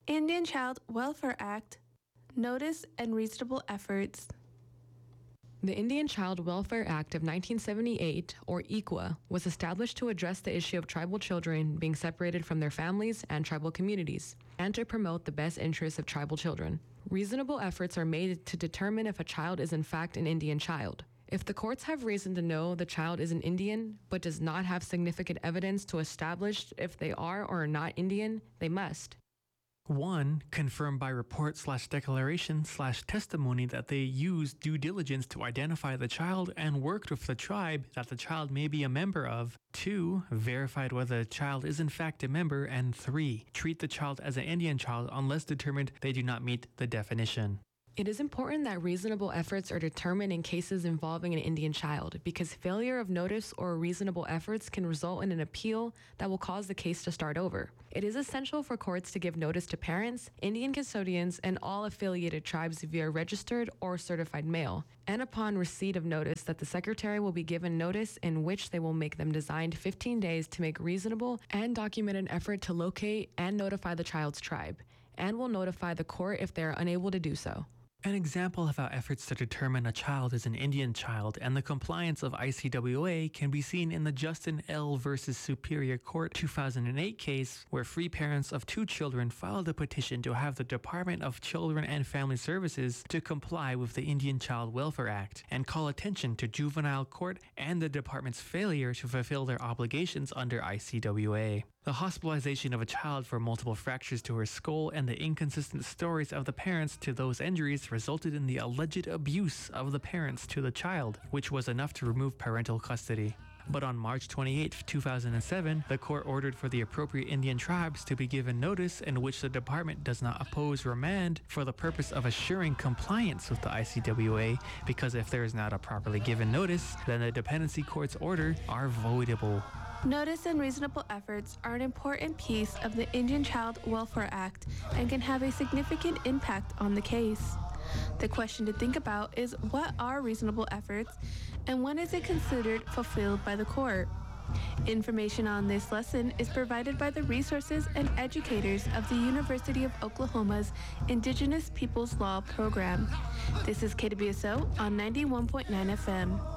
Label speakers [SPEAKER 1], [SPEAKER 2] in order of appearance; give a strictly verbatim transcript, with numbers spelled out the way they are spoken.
[SPEAKER 1] Indian Child Welfare Act, notice and reasonable efforts.
[SPEAKER 2] The Indian Child Welfare Act of nineteen seventy-eight, or I C W A, was established to address the issue of tribal children being separated from their families and tribal communities, and to promote the best interests of tribal children. Reasonable efforts are made to determine if a child is in fact an Indian child. If the courts have reason to know the child is an Indian, but does not have significant evidence to establish if they are or are not Indian, they must
[SPEAKER 3] one. Confirm by report slash declaration slash testimony that they used due diligence to identify the child and worked with the tribe that the child may be a member of. two. Verified whether the child is in fact a member. And three. Treat the child as an Indian child unless determined they do not meet the definition.
[SPEAKER 2] It is important that reasonable efforts are determined in cases involving an Indian child, because failure of notice or reasonable efforts can result in an appeal that will cause the case to start over. It is essential for courts to give notice to parents, Indian custodians, and all affiliated tribes via registered or certified mail, and upon receipt of notice that the Secretary will be given notice in which they will make them designed fifteen days to make reasonable and document an effort to locate and notify the child's tribe, and will notify the court if they are unable to do so.
[SPEAKER 3] An example of how efforts to determine a child is an Indian child and the compliance of I C W A can be seen in the Justin L. versus Superior Court two thousand eight case, where free parents of two children filed a petition to have the Department of Children and Family Services to comply with the Indian Child Welfare Act and call attention to juvenile court and the department's failure to fulfill their obligations under I C W A. The hospitalization of a child for multiple fractures to her skull and the inconsistent stories of the parents to those injuries resulted in the alleged abuse of the parents to the child, which was enough to remove parental custody. But on March twenty-eighth, two thousand seven, the court ordered for the appropriate Indian tribes to be given notice in which the department does not oppose remand for the purpose of assuring compliance with the I C W A, because if there is not a properly given notice, then the dependency court's order are voidable.
[SPEAKER 1] Notice and reasonable efforts are an important piece of the Indian Child Welfare Act and can have a significant impact on the case. The question to think about is, what are reasonable efforts and when is it considered fulfilled by the court? Information on this lesson is provided by the resources and educators of the University of Oklahoma's Indigenous Peoples Law program. This is K W S O on ninety-one point nine F M.